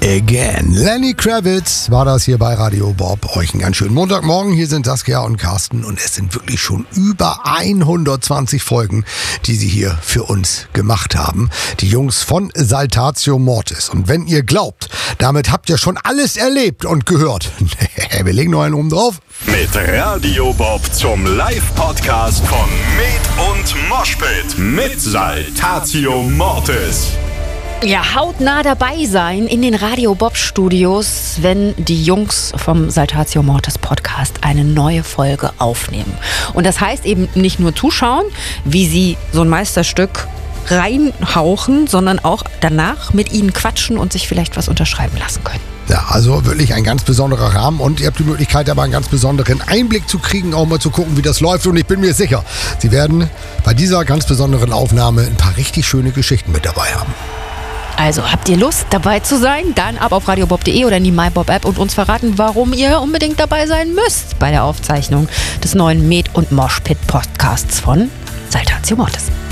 Again. Lenny Kravitz war das hier bei Radio Bob. Euch einen ganz schönen Montagmorgen. Hier sind Saskia und Carsten und es sind wirklich schon über 120 Folgen, die sie hier für uns gemacht haben. Die Jungs von Saltatio Mortis. Und wenn ihr glaubt, damit habt ihr schon alles erlebt und gehört. Wir legen noch einen oben drauf. Mit Radio Bob zum Live-Podcast von Med und Moshpit mit Saltatio Mortis. Ja, hautnah dabei sein in den Radio Bob Studios, wenn die Jungs vom Saltatio Mortis Podcast eine neue Folge aufnehmen. Und das heißt eben nicht nur zuschauen, wie sie so ein Meisterstück reinhauchen, sondern auch danach mit ihnen quatschen und sich vielleicht was unterschreiben lassen können. Ja, also wirklich ein ganz besonderer Rahmen und ihr habt die Möglichkeit, aber einen ganz besonderen Einblick zu kriegen, auch mal zu gucken, wie das läuft. Und ich bin mir sicher, sie werden bei dieser ganz besonderen Aufnahme ein paar richtig schöne Geschichten mit dabei haben. Also habt ihr Lust, dabei zu sein? Dann ab auf radiobob.de oder in die MyBob-App und uns verraten, warum ihr unbedingt dabei sein müsst bei der Aufzeichnung des neuen Med- und Moshpit-Podcasts von Saltatio Mortis.